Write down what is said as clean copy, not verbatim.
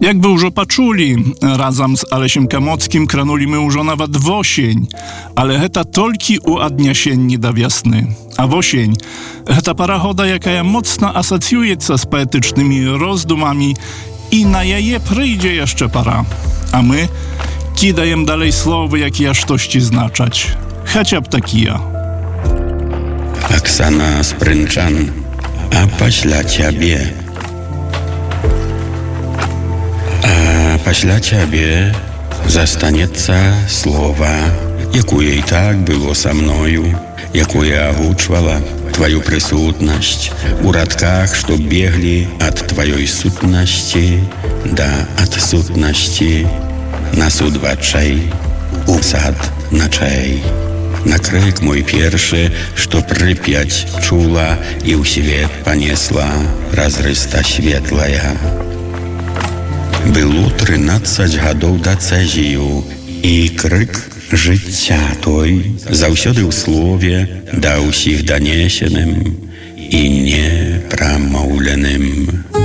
Jak wy ўжо пачулі, разам з Алесем Камоцкім кранулі мы ўжо нават восень, але гэта толькі ў аднясенні да вясны. А восень – гэта пара года, якая моцна асацыюецца з паэтычнымі роздумамі, і на яе прыйдзе яшчэ пара. А мы кідаем далей словы, якія штосьці значаць. Хаця б такія. Оксана Спрынчан, а пасля цябе. А пасля цябе застанецца слова, якое і так было са мною, якое агучвала твою прысутнасць у радках, што беглі ад тваёй сутнасці да адсутнасці, на суд вачэй, у сад начэй. На крык мой першы, што Прыпяць чула і ў свет панесла разрыста светлая. Было 13 гадоў да цэзію, і крык жыцця той заўсёды ў слове да ўсіх данесеным і непрамоўленым.